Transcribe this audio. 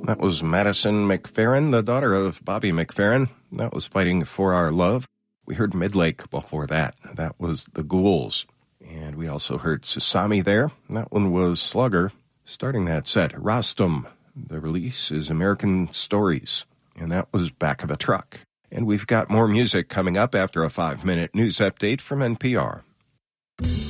That was Madison McFerrin, the daughter of Bobby McFerrin. That was Fighting for Our Love. We heard Midlake before that. That was The Ghouls. And we also heard Sasami there. That one was Slugger. Starting that set, Rostam. The release is American Stories. And that was Back of a Truck. And we've got more music coming up after a 5-minute news update from NPR.